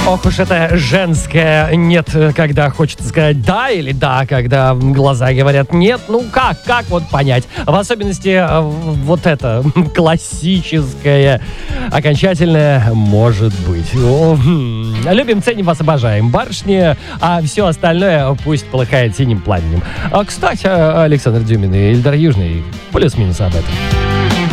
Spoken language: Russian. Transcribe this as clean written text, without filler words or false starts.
Ох уж это женское «нет», когда хочется сказать «да» или «да», когда глаза говорят «нет». Ну как вот понять? В особенности вот это классическое, окончательное «может быть». Любим, ценим вас, обожаем, барышни, а все остальное пусть полыхает синим пламенем. Кстати, Александр Дюмин и Ильдар Южный плюс-минус об этом.